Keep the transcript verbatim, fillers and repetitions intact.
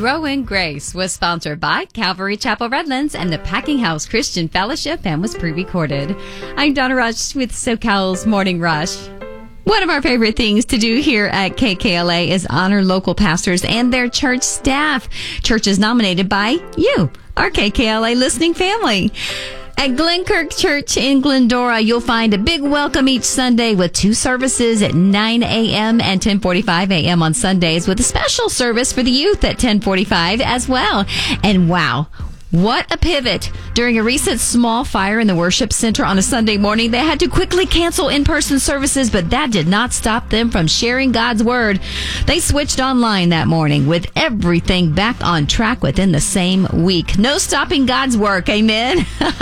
Grow in Grace was sponsored by Calvary Chapel Redlands and the Packing House Christian Fellowship and was pre-recorded. I'm Donna Rush with SoCal's Morning Rush. One of our favorite things to do here at K K L A is honor local pastors and their church staff. Church is nominated by you, our K K L A listening family. At Glenkirk Church in Glendora, you'll find a big welcome each Sunday with two services at nine a.m. and ten forty-five a.m. on Sundays, with a special service for the youth at ten forty-five as well. And wow, what a pivot. During a recent small fire in the worship center on a Sunday morning, they had to quickly cancel in-person services, but that did not stop them from sharing God's word. They switched online that morning with everything back on track within the same week. No stopping God's work. Amen.